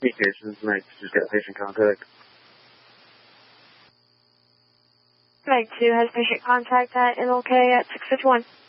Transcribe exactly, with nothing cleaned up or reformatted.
communications, Meg just got patient contact. Meg two has patient contact at M L K at six fifty-one.